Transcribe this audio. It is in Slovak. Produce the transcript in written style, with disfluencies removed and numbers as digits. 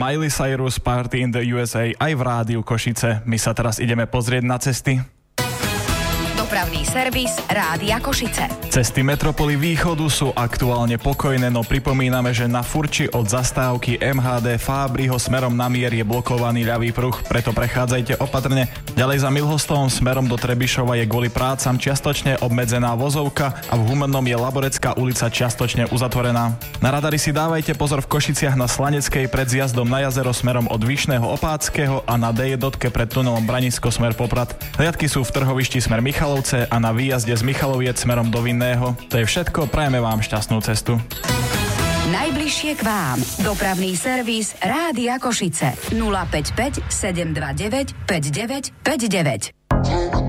Miley Cyrus, Party in the USA aj v rádiu Košice. My sa teraz ideme pozrieť na cesty. Dopravný servis Rádia Košice. Cesty metropoly východu sú aktuálne pokojné, no pripomíname, že na Furči od zastávky MHD Fábriho smerom na Mier je blokovaný ľavý pruh, preto prechádzajte opatrne. Ďalej za Milhostovom smerom do Trebišova je kvôli prácam čiastočne obmedzená vozovka a v Humennom je Laborecká ulica čiastočne uzatvorená. Na radari si dávajte pozor v Košiciach na Slaneckej pred zjazdom na jazero smerom od Vyšného Opáckého a na D1 pred tunelom Branisko smer Poprad. Hliadky sú v Trhovišti smer Michalovce a na výjazde z Michaloviec smerom do Vinného. To je všetko, prajeme vám šťastnú cestu. Najbližšie k vám. Dopravný servis Rádia Košice 055 729 5959.